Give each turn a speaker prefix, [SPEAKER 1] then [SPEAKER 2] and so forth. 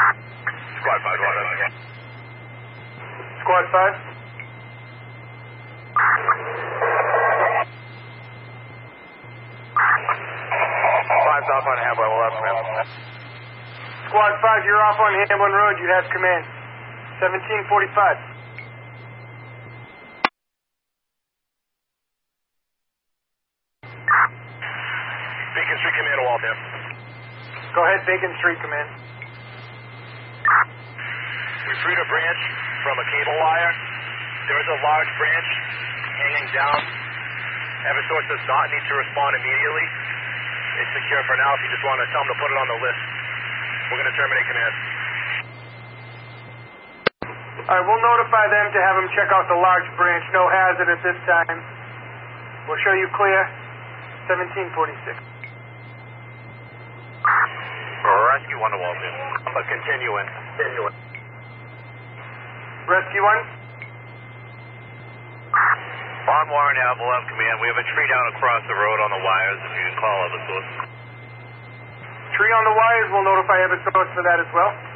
[SPEAKER 1] Squad 5, go ahead.
[SPEAKER 2] Squad 5.
[SPEAKER 1] Five's off on Hamlin left, man.
[SPEAKER 2] Squad 5, you're off on Hamlin Road. You have command. 1745.
[SPEAKER 1] Beacon Street Command, Walton.
[SPEAKER 2] Go ahead, Beacon Street Command.
[SPEAKER 1] We freed a branch from a cable wire. There's a large branch hanging down. Eversource does not need to respond immediately. It's secure for now. If you just want to tell them to put it on the list, we're going to terminate command.
[SPEAKER 2] All right, we'll notify them to have them check out the large branch. No hazard at this time. We'll show you clear. 1746.
[SPEAKER 1] Rescue 1 to Walton. Continuing.
[SPEAKER 2] Rescue 1.
[SPEAKER 1] On Warren Ave, we'll have command. We have a tree down across the road on the wires. If you can call Eversource.
[SPEAKER 2] Tree on the wires, we'll notify Eversource for that as well.